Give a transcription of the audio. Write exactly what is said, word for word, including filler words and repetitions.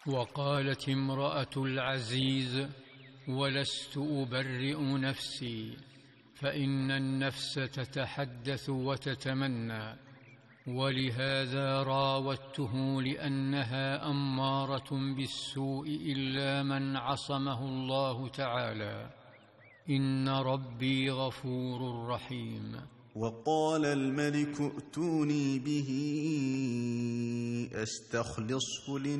وقالت امرأة العزيز: ولست أبرئ نفسي، فإن النفس تتحدث وتتمنى، ولهذا راودته لأنها أمارة بالسوء إلا من عصمه الله تعالى، إن ربي غفور رحيم. وقال الملك ائتوني به أستخلصه لنفسي